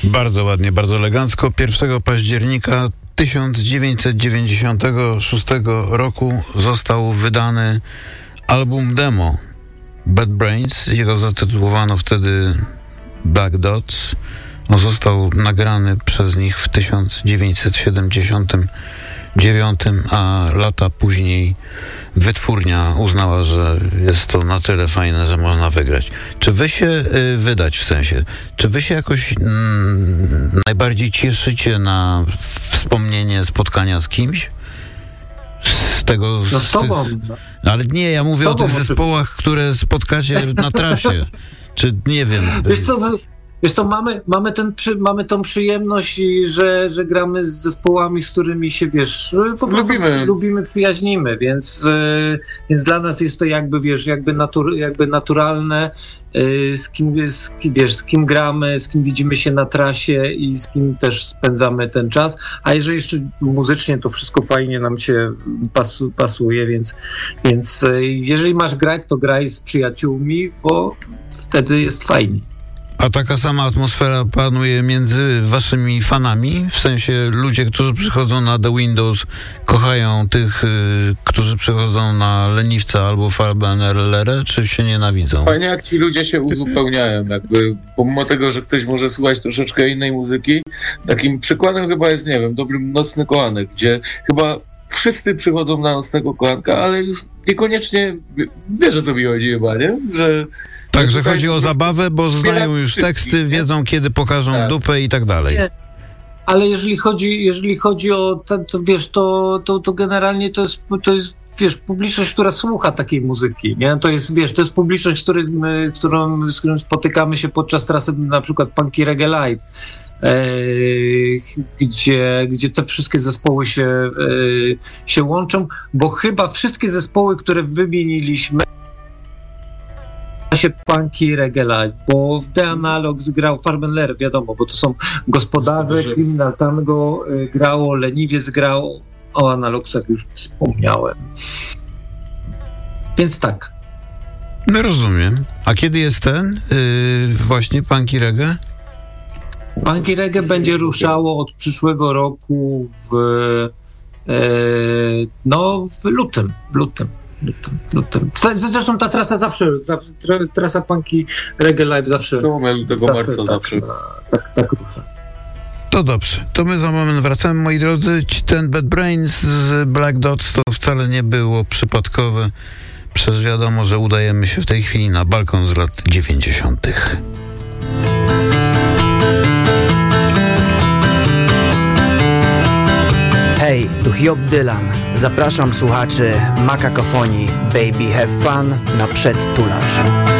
Bardzo ładnie, bardzo elegancko. 1 października 1996 roku został wydany album demo Bad Brains. Jego zatytułowano wtedy Black Dots. On został nagrany przez nich w 1979, a lata później wytwórnia uznała, że jest to na tyle fajne, że można wygrać. Czy wy się czy wy się jakoś najbardziej cieszycie na wspomnienie spotkania z kimś? Z tego... No z tobą. Ale nie, ja mówię o tych zespołach, które spotkacie na trasie. Czy nie wiem... Wiesz co, mamy tą przyjemność, że gramy z zespołami, z którymi się, wiesz, po prostu lubimy, przyjaźnimy, więc dla nas jest to jakby naturalne, z kim gramy, z kim widzimy się na trasie i z kim też spędzamy ten czas, a jeżeli jeszcze muzycznie to wszystko fajnie nam się pasuje, więc jeżeli masz grać, to graj z przyjaciółmi, bo wtedy jest fajnie. A taka sama atmosfera panuje między waszymi fanami? W sensie ludzie, którzy przychodzą na The Windows, kochają tych, którzy przychodzą na Leniwca albo Farbę NRL, czy się nienawidzą? Fajnie, jak ci ludzie się uzupełniają, jakby pomimo tego, że ktoś może słuchać troszeczkę innej muzyki. Takim przykładem chyba jest, nie wiem, dobrym Nocny Kochanek, gdzie chyba wszyscy przychodzą na Nocnego Kochanka, ale już niekoniecznie wiesz, o co mi chodzi chyba, nie? Tak, że chodzi o zabawę, bo znają już teksty, wiedzą, kiedy pokażą dupę i tak dalej. Nie. Ale jeżeli chodzi o to wiesz, to generalnie to jest wiesz, publiczność, która słucha takiej muzyki, nie? To jest publiczność, z którą spotykamy się podczas trasy, na przykład Punky Reggae Live, gdzie te wszystkie zespoły się łączą, bo chyba wszystkie zespoły, które wymieniliśmy, się Punky Reggae Live, bo The Analog grał Farbenler, wiadomo, bo to są gospodarze, Criminal Tango grało, Leniwiec grał, o Analogsach już wspomniałem. Więc tak. No rozumiem. A kiedy jest ten właśnie Punky Reggae? Punky Reggae będzie ruszało od przyszłego roku w lutym. Zresztą ta trasa trasa Punky Reggae Live zawsze... marca zawsze. Tak rusza. To dobrze. To my za moment wracamy, moi drodzy. Ten Bad Brains z Black Dots to wcale nie było przypadkowe. Przecież wiadomo, że udajemy się w tej chwili na balkon z lat 90. Hej, tu Hiob Dylan. Zapraszam słuchaczy Makakofonii Baby Have Fun na przedtulacz.